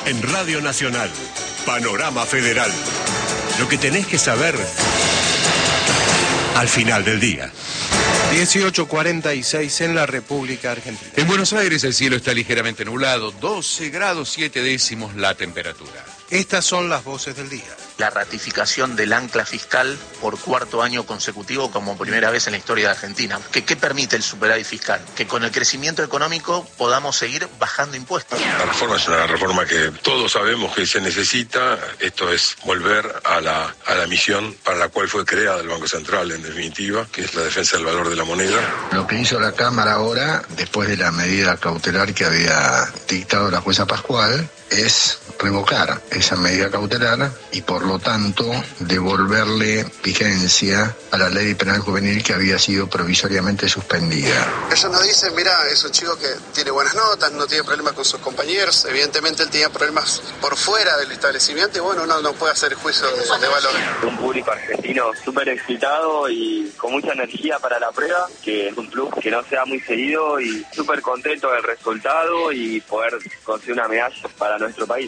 En Radio Nacional, Panorama Federal. Lo que tenés que saber al final del día. 18:46 en la República Argentina. En Buenos Aires el cielo está ligeramente nublado, 12 grados 7 décimos la temperatura. Estas son las voces del día. La ratificación del ancla fiscal por cuarto año consecutivo como primera vez en la historia de Argentina. ¿Qué permite el superávit fiscal? Que con el crecimiento económico podamos seguir bajando impuestos. La reforma es una reforma que todos sabemos que se necesita. Esto es volver a la misión para la cual fue creada el Banco Central, en definitiva, que es la defensa del valor de la moneda. Lo que hizo la Cámara ahora, después de la medida cautelar que había dictado la jueza Pascual, es revocar esa medida cautelar y por lo tanto devolverle vigencia a la ley penal juvenil que había sido provisoriamente suspendida. Ellos nos dicen, mira, es un chico que tiene buenas notas, no tiene problemas con sus compañeros, evidentemente él tenía problemas por fuera del establecimiento y bueno, uno no puede hacer juicio de valor. Un público argentino súper excitado y con mucha energía para la prueba, que es un club que no se da muy seguido y súper contento del resultado y poder conseguir una medalla para nuestro país.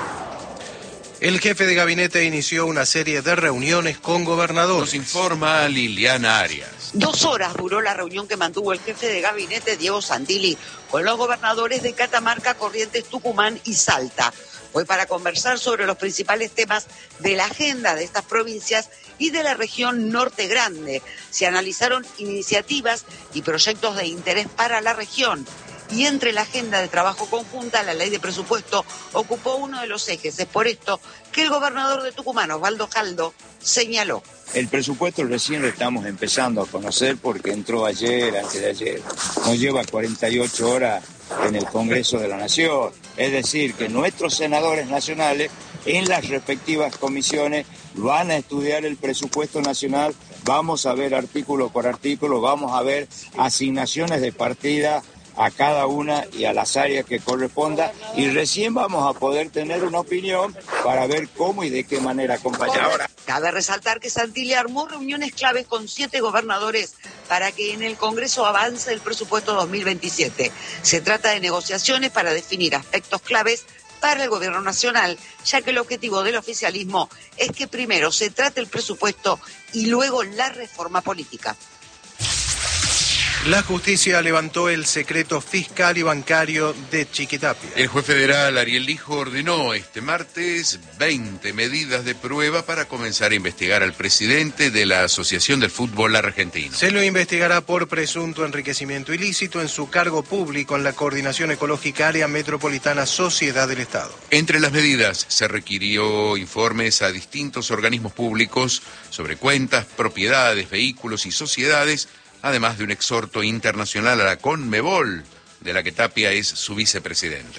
El jefe de gabinete inició una serie de reuniones con gobernadores. Nos informa Liliana Arias. 2 horas duró la reunión que mantuvo el jefe de gabinete, Diego Santilli, con los gobernadores de Catamarca, Corrientes, Tucumán y Salta. Fue para conversar sobre los principales temas de la agenda de estas provincias y de la región Norte Grande. Se analizaron iniciativas y proyectos de interés para la región. Y entre la agenda de trabajo conjunta, la ley de presupuesto ocupó uno de los ejes. Es por esto que el gobernador de Tucumán, Osvaldo Jaldo, señaló. El presupuesto recién lo estamos empezando a conocer porque entró ayer, antes de ayer. Nos lleva 48 horas en el Congreso de la Nación. Es decir, que nuestros senadores nacionales en las respectivas comisiones van a estudiar el presupuesto nacional, vamos a ver artículo por artículo, vamos a ver asignaciones de partida a cada una y a las áreas que corresponda y recién vamos a poder tener una opinión para ver cómo y de qué manera acompañar. Cabe resaltar que Santilli armó reuniones claves con 7 gobernadores para que en el Congreso avance el presupuesto 2027. Se trata de negociaciones para definir aspectos claves para el gobierno nacional, ya que el objetivo del oficialismo es que primero se trate el presupuesto y luego la reforma política. La justicia levantó el secreto fiscal y bancario de Chiquitapia. El juez federal Ariel Lijo ordenó este martes 20 medidas de prueba para comenzar a investigar al presidente de la Asociación del Fútbol Argentino. Se lo investigará por presunto enriquecimiento ilícito en su cargo público en la Coordinación Ecológica Área Metropolitana Sociedad del Estado. Entre las medidas se requirió informes a distintos organismos públicos sobre cuentas, propiedades, vehículos y sociedades, además de un exhorto internacional a la Conmebol, de la que Tapia es su vicepresidente.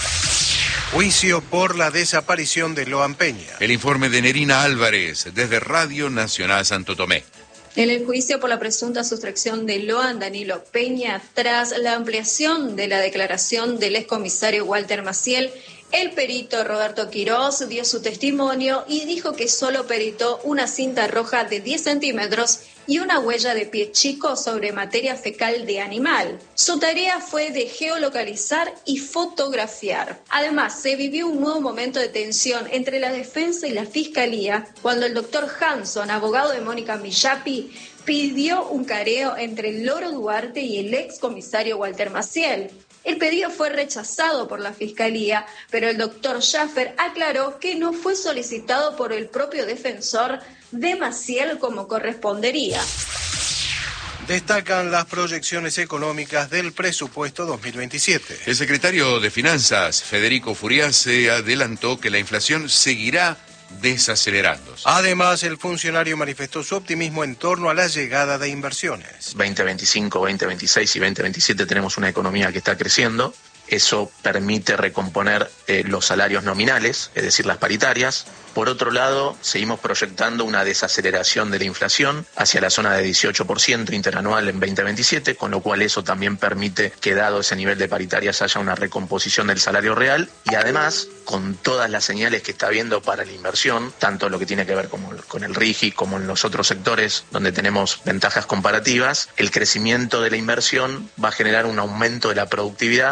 Juicio por la desaparición de Loan Peña. El informe de Nerina Álvarez, desde Radio Nacional Santo Tomé. En el juicio por la presunta sustracción de Loan Danilo Peña, tras la ampliación de la declaración del excomisario Walter Maciel, el perito Roberto Quirós dio su testimonio y dijo que solo peritó una cinta roja de 10 centímetros y una huella de pie chico sobre materia fecal de animal. Su tarea fue de geolocalizar y fotografiar. Además, se vivió un nuevo momento de tensión entre la defensa y la fiscalía cuando el doctor Hanson, abogado de Mónica Millapi, pidió un careo entre Loro Duarte y el excomisario Walter Maciel. El pedido fue rechazado por la Fiscalía, pero el doctor Schaffer aclaró que no fue solicitado por el propio defensor de Maciel como correspondería. Destacan las proyecciones económicas del presupuesto 2027. El secretario de Finanzas, Federico Furiase, adelantó que la inflación seguirá desacelerándose. Además, el funcionario manifestó su optimismo en torno a la llegada de inversiones. 2025, 2026 y 2027 tenemos una economía que está creciendo. Eso permite recomponer los salarios nominales, es decir, las paritarias. Por otro lado, seguimos proyectando una desaceleración de la inflación hacia la zona de 18% interanual en 2027, con lo cual eso también permite que, dado ese nivel de paritarias, haya una recomposición del salario real. Y además, con todas las señales que está habiendo para la inversión, tanto lo que tiene que ver con el RIGI como en los otros sectores donde tenemos ventajas comparativas, el crecimiento de la inversión va a generar un aumento de la productividad, que eso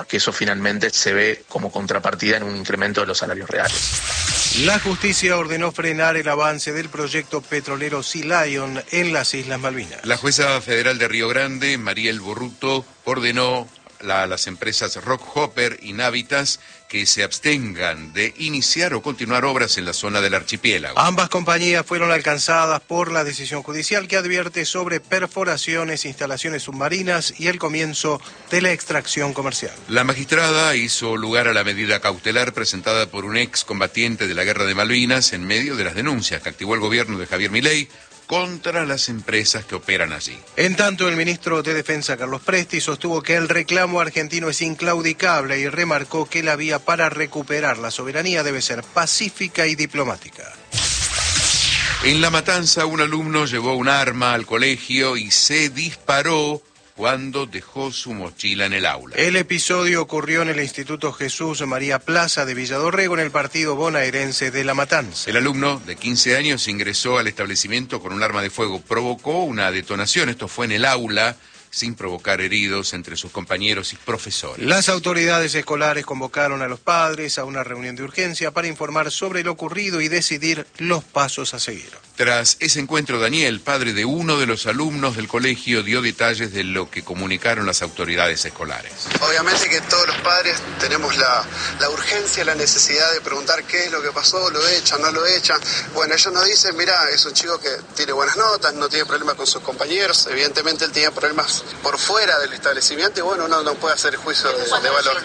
finalmente se ve como contrapartida en un incremento de los salarios reales. La justicia ordenó frenar el avance del proyecto petrolero Sea Lion en las Islas Malvinas. La jueza federal de Río Grande, Mariel Borruto, ordenó a las empresas Rockhopper y Navitas que se abstengan de iniciar o continuar obras en la zona del archipiélago. Ambas compañías fueron alcanzadas por la decisión judicial que advierte sobre perforaciones, instalaciones submarinas y el comienzo de la extracción comercial. La magistrada hizo lugar a la medida cautelar presentada por un excombatiente de la Guerra de Malvinas en medio de las denuncias que activó el gobierno de Javier Milei contra las empresas que operan allí. En tanto, el ministro de Defensa, Carlos Presti, sostuvo que el reclamo argentino es inclaudicable y remarcó que la vía para recuperar la soberanía debe ser pacífica y diplomática. En La Matanza, un alumno llevó un arma al colegio y se disparó cuando dejó su mochila en el aula. El episodio ocurrió en el Instituto Jesús María Plaza de Villadorrego, en el partido bonaerense de La Matanza. El alumno de 15 años ingresó al establecimiento con un arma de fuego. Provocó una detonación, esto fue en el aula, sin provocar heridos entre sus compañeros y profesores. Las autoridades escolares convocaron a los padres a una reunión de urgencia para informar sobre lo ocurrido y decidir los pasos a seguir. Tras ese encuentro, Daniel, padre de uno de los alumnos del colegio, dio detalles de lo que comunicaron las autoridades escolares. Obviamente que todos los padres tenemos la urgencia, la necesidad de preguntar qué es lo que pasó, lo echan, no lo echan. Bueno, ellos nos dicen, mira, es un chico que tiene buenas notas, no tiene problemas con sus compañeros, evidentemente él tenía problemas por fuera del establecimiento y bueno, uno no puede hacer juicio de valor.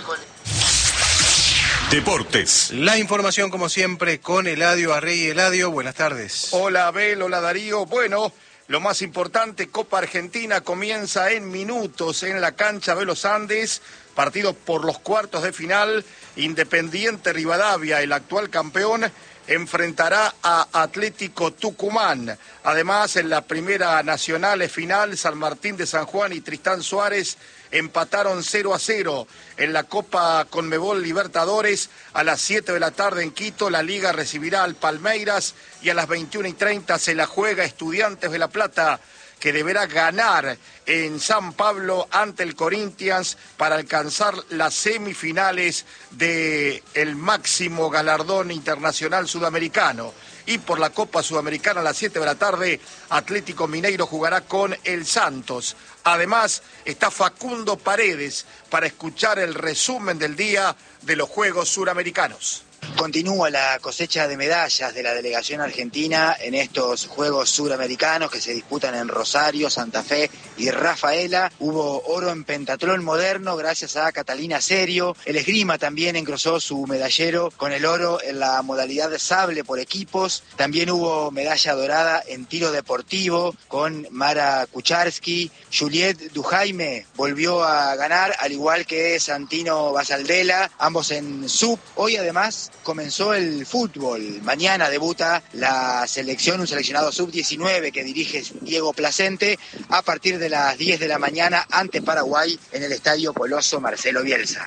Deportes. La información como siempre con Eladio Arrey. Eladio, buenas tardes. Hola Abel, hola Darío. Bueno, lo más importante, Copa Argentina comienza en minutos en la cancha de los Andes, partido por los cuartos de final. Independiente Rivadavia, el actual campeón, enfrentará a Atlético Tucumán. Además, en la primera nacional final, San Martín de San Juan y Tristán Suárez empataron 0-0. En la Copa Conmebol Libertadores, a las 7 de la tarde en Quito, la Liga recibirá al Palmeiras y a las 21:30 se la juega Estudiantes de La Plata, que deberá ganar en San Pablo ante el Corinthians para alcanzar las semifinales del máximo galardón internacional sudamericano. Y por la Copa Sudamericana a las 7 de la tarde, Atlético Mineiro jugará con el Santos. Además, está Facundo Paredes para escuchar el resumen del día de los Juegos Suramericanos. Continúa la cosecha de medallas de la delegación argentina en estos Juegos Suramericanos que se disputan en Rosario, Santa Fe y Rafaela. Hubo oro en pentatlón moderno gracias a Catalina Serio. El esgrima también engrosó su medallero con el oro en la modalidad de sable por equipos. También hubo medalla dorada en tiro deportivo con Mara Kucharski. Juliette Dujaime volvió a ganar, al igual que Santino Basaldela, ambos en sub. Hoy además comenzó el fútbol. Mañana debuta la selección, un seleccionado sub-19 que dirige Diego Placente a partir de las 10 de la mañana ante Paraguay en el Estadio Coloso Marcelo Bielsa.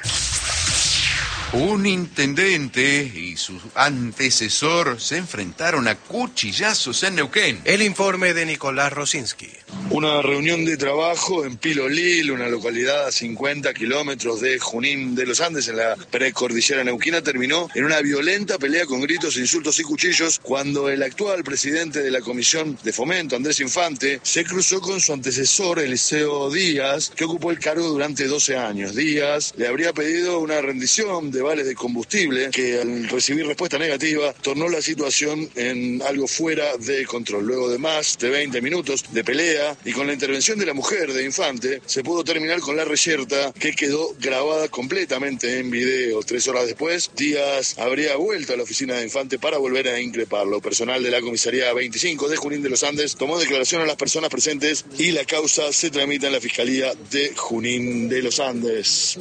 Un intendente y su antecesor se enfrentaron a cuchillazos en Neuquén. El informe de Nicolás Rosinski. Una reunión de trabajo en Pilolil, una localidad a 50 kilómetros de Junín de los Andes, en la precordillera neuquina, terminó en una violenta pelea con gritos, insultos y cuchillos cuando el actual presidente de la Comisión de Fomento, Andrés Infante, se cruzó con su antecesor, Eliseo Díaz, que ocupó el cargo durante 12 años. Díaz le habría pedido una rendición de vales de combustible que, al recibir respuesta negativa, tornó la situación en algo fuera de control. Luego de más de 20 minutos de pelea y con la intervención de la mujer de Infante, se pudo terminar con la reyerta, que quedó grabada completamente en video. 3 horas después, Díaz habría vuelto a la oficina de Infante para volver a increparlo. Personal de la comisaría 25 de Junín de los Andes tomó declaración a las personas presentes y la causa se tramita en la Fiscalía de Junín de los Andes.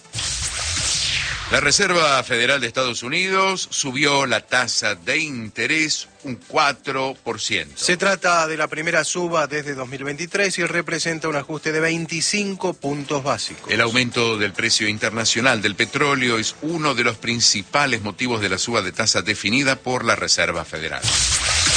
La Reserva Federal de Estados Unidos subió la tasa de interés un 4%. Se trata de la primera suba desde 2023 y representa un ajuste de 25 puntos básicos. El aumento del precio internacional del petróleo es uno de los principales motivos de la suba de tasa definida por la Reserva Federal.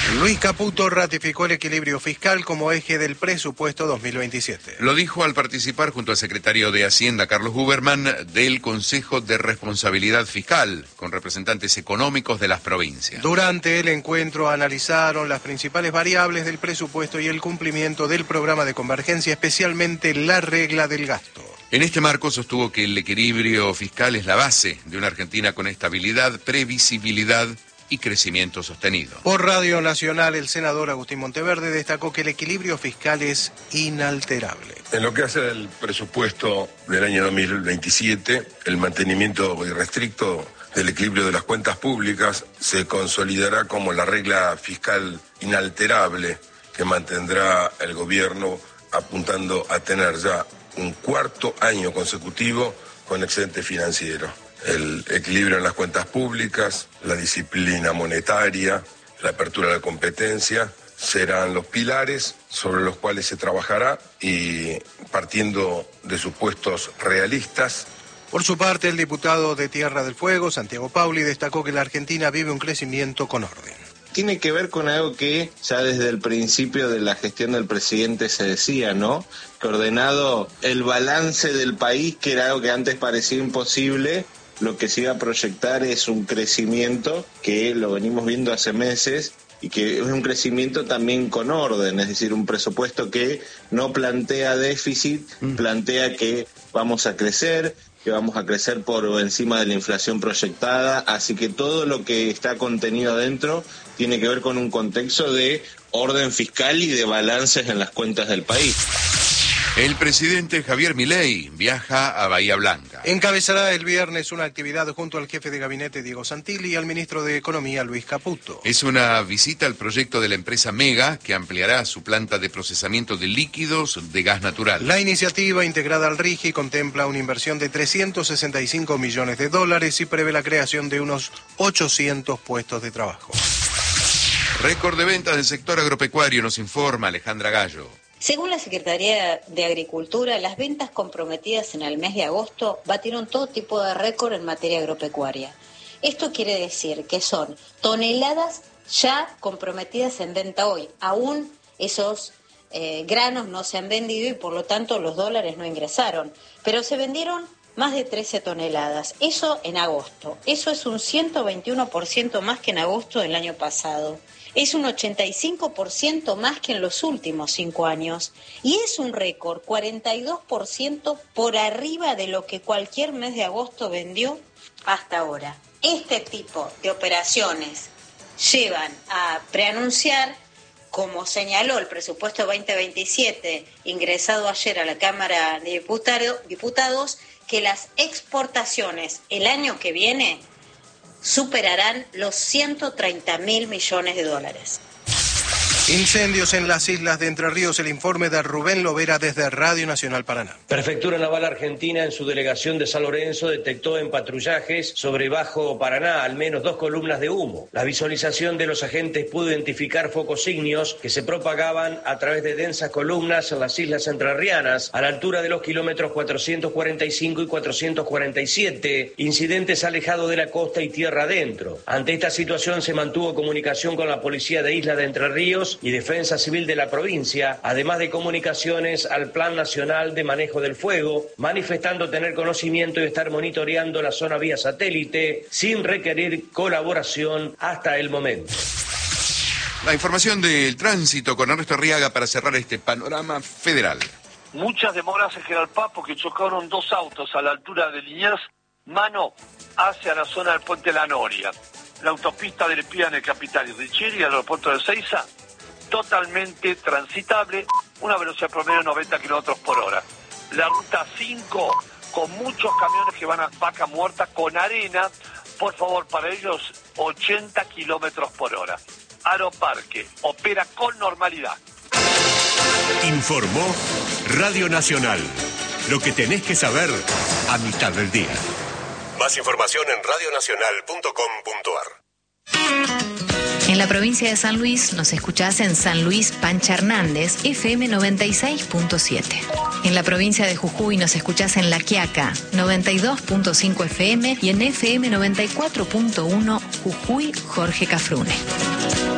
Luis Caputo ratificó el equilibrio fiscal como eje del presupuesto 2027. Lo dijo al participar junto al secretario de Hacienda, Carlos Huberman, del Consejo de Responsabilidad Fiscal, con representantes económicos de las provincias. Durante el encuentro analizaron las principales variables del presupuesto y el cumplimiento del programa de convergencia, especialmente la regla del gasto. En este marco sostuvo que el equilibrio fiscal es la base de una Argentina con estabilidad, previsibilidad y crecimiento sostenido. Por Radio Nacional, el senador Agustín Monteverde destacó que el equilibrio fiscal es inalterable. En lo que hace al presupuesto del año 2027, el mantenimiento irrestricto del equilibrio de las cuentas públicas se consolidará como la regla fiscal inalterable que mantendrá el gobierno, apuntando a tener ya un cuarto año consecutivo con excedente financiero. El equilibrio en las cuentas públicas, la disciplina monetaria, la apertura de la competencia serán los pilares sobre los cuales se trabajará y partiendo de supuestos realistas. Por su parte, el diputado de Tierra del Fuego, Santiago Pauli, destacó que la Argentina vive un crecimiento con orden. Tiene que ver con algo que ya desde el principio de la gestión del presidente se decía, ¿no? Que ordenado el balance del país, que era algo que antes parecía imposible, lo que se iba a proyectar es un crecimiento que lo venimos viendo hace meses y que es un crecimiento también con orden, es decir, un presupuesto que no plantea déficit, plantea que vamos a crecer, que vamos a crecer por encima de la inflación proyectada, así que todo lo que está contenido adentro tiene que ver con un contexto de orden fiscal y de balances en las cuentas del país. El presidente Javier Milei viaja a Bahía Blanca. Encabezará el viernes una actividad junto al jefe de gabinete Diego Santilli y al ministro de Economía Luis Caputo. Es una visita al proyecto de la empresa Mega que ampliará su planta de procesamiento de líquidos de gas natural. La iniciativa integrada al RIGI contempla una inversión de $365 millones y prevé la creación de unos 800 puestos de trabajo. Récord de ventas del sector agropecuario, nos informa Alejandra Gallo. Según la Secretaría de Agricultura, las ventas comprometidas en el mes de agosto batieron todo tipo de récord en materia agropecuaria. Esto quiere decir que son toneladas ya comprometidas en venta hoy. Aún esos granos no se han vendido y por lo tanto los dólares no ingresaron, pero se vendieron más de 13 toneladas. Eso en agosto. Eso es un 121% más que en agosto del año pasado. Es un 85% más que en los últimos 5 años y es un récord, 42% por arriba de lo que cualquier mes de agosto vendió hasta ahora. Este tipo de operaciones llevan a preanunciar, como señaló el presupuesto 2027 ingresado ayer a la Cámara de Diputados, que las exportaciones el año que viene superarán los $130.000 millones. Incendios en las islas de Entre Ríos, el informe de Rubén Lovera desde Radio Nacional Paraná. Prefectura Naval Argentina en su delegación de San Lorenzo detectó en patrullajes sobre Bajo Paraná al menos 2 columnas de humo. La visualización de los agentes pudo identificar focos ígneos que se propagaban a través de densas columnas en las islas entrerrianas a la altura de los kilómetros 445 y 447, incidentes alejados de la costa y tierra adentro. Ante esta situación se mantuvo comunicación con la Policía de Isla de Entre Ríos y Defensa Civil de la provincia, además de comunicaciones al Plan Nacional de Manejo del Fuego, manifestando tener conocimiento y estar monitoreando la zona vía satélite sin requerir colaboración hasta el momento. La información del tránsito con Ernesto Arriaga para cerrar este panorama federal. Muchas demoras en General Paz porque chocaron 2 autos a la altura de Liniers, mano hacia la zona del Puente La Noria. La autopista del Espía en el Capital y Richeri y el aeropuerto de Ezeiza, totalmente transitable, una velocidad promedio de 90 kilómetros por hora. La ruta 5, con muchos camiones que van a Vaca Muerta con arena, por favor, para ellos 80 kilómetros por hora. Aeroparque opera con normalidad. Informó Radio Nacional. Lo que tenés que saber a mitad del día. Más información en radionacional.com.ar. En la provincia de San Luis nos escuchás en San Luis Pancha Hernández, FM 96.7. En la provincia de Jujuy nos escuchás en La Quiaca, 92.5 FM y en FM 94.1 Jujuy Jorge Cafrune.